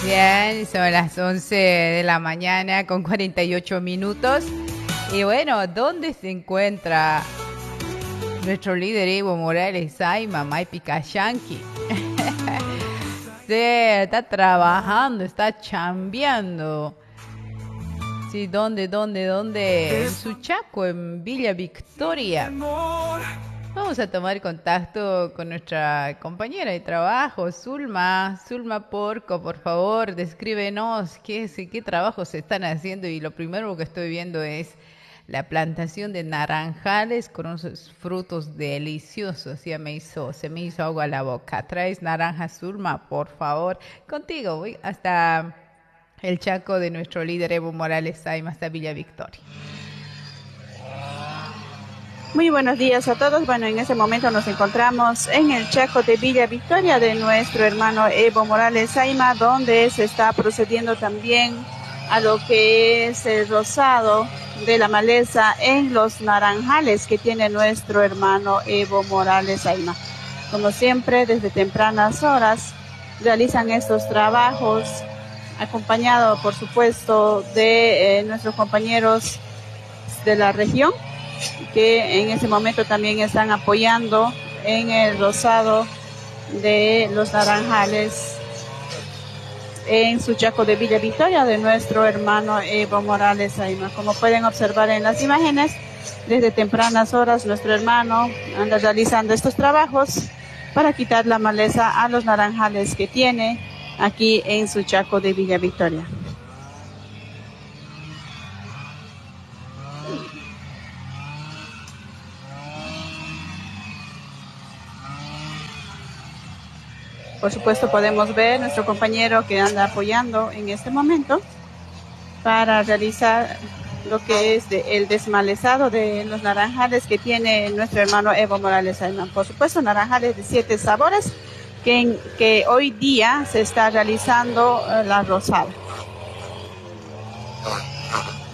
Bien, son las 11 de la mañana con 48 minutos. Y bueno, ¿dónde se encuentra nuestro líder Evo Morales Ayma, Maipi Cayanqui? Sí, está trabajando, está chambeando. Sí, ¿dónde? En Suchaco, en Villa Victoria. Vamos a tomar contacto con nuestra compañera de trabajo, Zulma. Zulma Porco, por favor, descríbenos qué trabajos se están haciendo. Y lo primero que estoy viendo es la plantación de naranjales con unos frutos deliciosos. Ya se me hizo agua a la boca. ¿Traes naranjas, Zulma? Por favor. Contigo, voy hasta el Chaco de nuestro líder Evo Morales Ayma, hasta Villa Victoria. Muy buenos días a todos. Bueno, en ese momento nos encontramos en el Chaco de Villa Victoria de nuestro hermano Evo Morales Ayma, donde se está procediendo también a lo que es el rosado de la maleza en los naranjales que tiene nuestro hermano Evo Morales Ayma. Como siempre, desde tempranas horas realizan estos trabajos, acompañado, por supuesto, de nuestros compañeros de la región, que en ese momento también están apoyando en el rosado de los naranjales en Suchaco de Villa Victoria de nuestro hermano Evo Morales Ayma. Como pueden observar en las imágenes, desde tempranas horas nuestro hermano anda realizando estos trabajos para quitar la maleza a los naranjales que tiene aquí en Suchaco de Villa Victoria. Por supuesto, podemos ver nuestro compañero que anda apoyando en este momento para realizar lo que es el desmalezado de los naranjales que tiene nuestro hermano Evo Morales Ayma. Por supuesto, naranjales de 7 sabores que hoy día se está realizando la rosada.